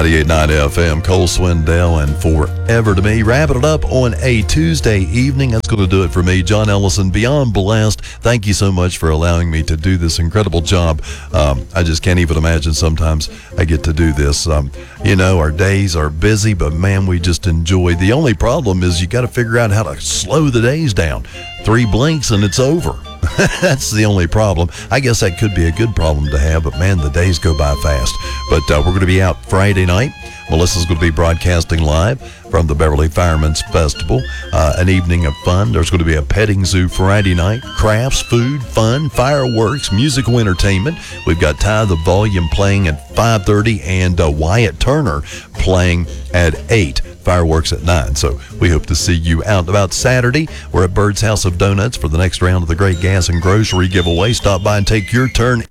98.9 FM, Cole Swindell and Forever to Me. Wrapping it up on a Tuesday evening. That's going to do it for me, John Ellison, beyond blessed. Thank you so much for allowing me to do this incredible job. I just can't even imagine sometimes I get to do this. Our days are busy, but man, we just enjoy. The only problem is you got to figure out how to slow the days down. 3 blinks and it's over. That's the only problem. I guess that could be a good problem to have, but man, the days go by fast. But we're going to be out Friday night. Melissa's going to be broadcasting live from the Beverly Firemen's Festival. An evening of fun. There's going to be a petting zoo Friday night. Crafts, food, fun, fireworks, musical entertainment. We've got Ty the Volume playing at 5:30 and Wyatt Turner playing at 8. Fireworks at 9. So we hope to see you out about Saturday. We're at Bird's House of Donuts for the next round of the Great Gas and Grocery Giveaway. Stop by and take your turn